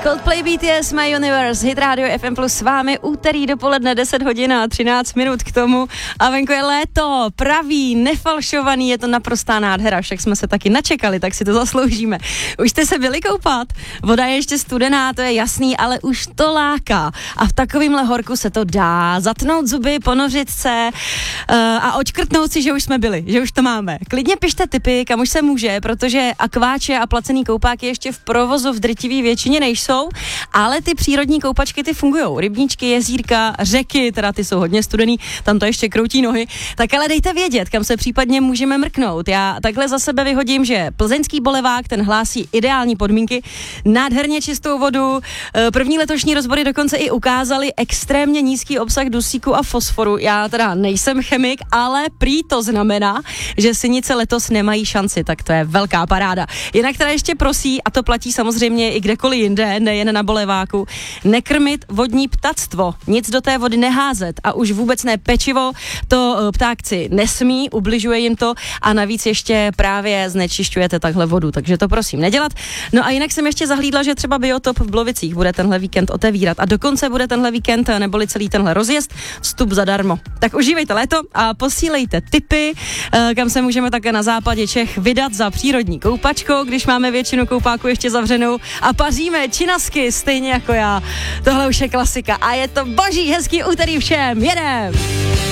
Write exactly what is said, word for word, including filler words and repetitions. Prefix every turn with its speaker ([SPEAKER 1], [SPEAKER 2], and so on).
[SPEAKER 1] Coldplay B T S, My Universe, Hit Radio F M plus s vámi, úterý dopoledne deset hodin a třináct minut k tomu a venku je léto, pravý, nefalšovaný, je to naprostá nádhera, však jsme se taky načekali, tak si to zasloužíme. Už jste se byli koupat? Voda je ještě studená, to je jasný, ale už to láká a v takovýmhle horku se to dá, zatnout zuby, ponořit se uh, a očkrtnout si, že už jsme byli, že už to máme. Klidně pište tipy, kam už se může, protože akváče a placený koupáky ještě v provozu v drtivý většině nejsou, ale ty přírodní koupačky ty fungujou. Rybníčky, jezírka, řeky, teda ty jsou hodně studený, tam to ještě kroutí nohy. Tak ale dejte vědět, kam se případně můžeme mrknout. Já takhle za sebe vyhodím, že plzeňský Bolevák, ten hlásí ideální podmínky, nádherně čistou vodu. První letošní rozbory dokonce i ukázaly extrémně nízký obsah dusíku a fosforu. Já teda nejsem chemik, ale prý to znamená, že Synice letos nemají šanci, tak to je velká paráda. Jinak teda ještě prosí, a to platí samozřejmě i kdekoliv jinde, nejen na Boleváku, nekrmit vodní ptactvo, nic do té vody neházet a už vůbec ne pečivo, to ptákci nesmí, ubližuje jim to a navíc ještě právě znečišťujete takhle vodu, takže to prosím nedělat. No a jinak jsem ještě zahlídla, že třeba Biotop v Blovicích bude tenhle víkend otevírat a dokonce bude tenhle víkend, neboli celý tenhle rozjezd, vstup zadarmo. Tak užívejte léto a posílejte tipy, kam se můžeme také na západě Čech vydat za přírodní koupačkou, když máme většinu koupáku ještě zavřenou a paříme činasky, stejně jako já. Tohle už je klasika a je to boží, hezký úterý všem. Jedem!